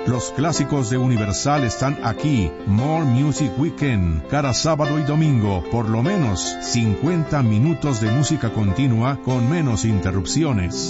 Los clásicos de Universal están aquí. More Music Weekend. Cada sábado y domingo, por lo menos 50 minutos de música continua con menos interrupciones.